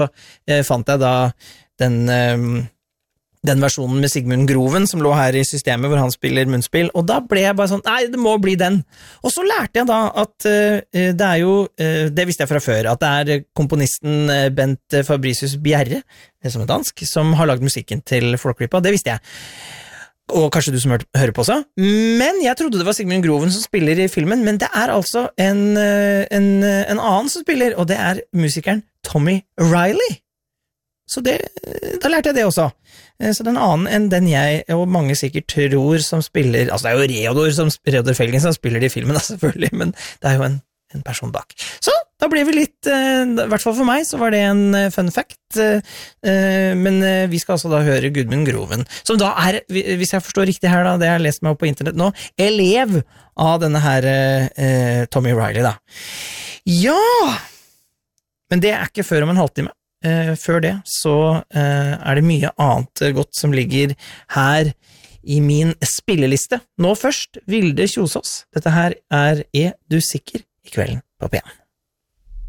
fant jeg da den versjonen med Sigmund Groven som lå her i systemet hvor han spiller munnspill, og da ble jeg bare sånn, nei, det må bli den. Og så lærte jeg da at det jo, det visste jeg fra før, at det komponisten Bent Fabricius Bjerre, som dansk, som har lagd musikken til Flåklypa, det visste jeg. Og kanskje du som hører på også. Men jeg trodde det var Sigmund Groven som spiller i filmen, men det altså en annen som spiller, og det musikeren Tommy Riley. Så da lærte jeg det også. Så den annen enn den jeg, og mange sikkert tror som spiller, altså det jo Reodor Felgen som spiller i filmen, da, selvfølgelig, men det jo en person bak. Så da ble vi litt, i hvert fall for meg, så var det en fun fact, men vi skal altså da høre Gudmund Groven, som da hvis jeg forstår riktig her da, det jeg har lest meg opp på internett nå, elev av denne her Tommy Riley da. Ja! Men det ikke før om en halvtime. Før det så det mye annet godt som ligger her i min spilleliste. Nå først, Vilde Kjosås. Dette her du sikker i kvelden på P1.